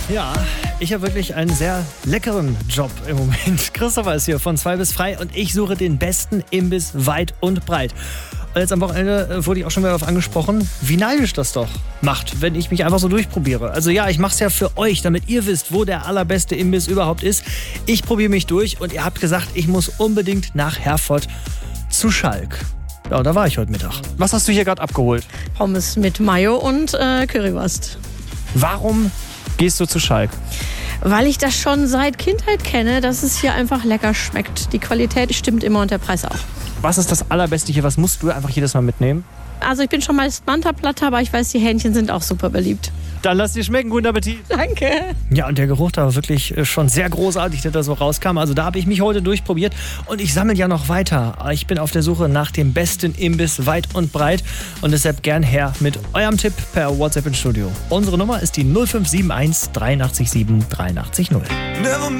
Ja, ich habe wirklich einen sehr leckeren Job im Moment. Christopher ist hier von 2 bis frei und ich suche den besten Imbiss weit und breit. Und jetzt am Wochenende wurde ich auch schon wieder darauf angesprochen, wie neidisch das doch macht, wenn ich mich einfach so durchprobiere. Also ja, ich mache es ja für euch, damit ihr wisst, wo der allerbeste Imbiss überhaupt ist. Ich probiere mich durch und ihr habt gesagt, ich muss unbedingt nach Herford zu Schalk. Ja, da war ich heute Mittag. Was hast du hier gerade abgeholt? Pommes mit Mayo und Currywurst. Warum gehst du zu Schalk? Weil ich das schon seit Kindheit kenne, dass es hier einfach lecker schmeckt. Die Qualität stimmt immer und der Preis auch. Was ist das Allerbeste hier? Was musst du einfach jedes Mal mitnehmen? Also ich bin schon mal Manta-Platte, aber ich weiß, die Hähnchen sind auch super beliebt. Dann lass dir schmecken. Guten Appetit. Danke. Ja, und der Geruch da war wirklich schon sehr großartig, der da so rauskam. Also da habe ich mich heute durchprobiert und ich sammle ja noch weiter. Ich bin auf der Suche nach dem besten Imbiss weit und breit und deshalb gern her mit eurem Tipp per WhatsApp ins Studio. Unsere Nummer ist die 0571 83 7 83 0.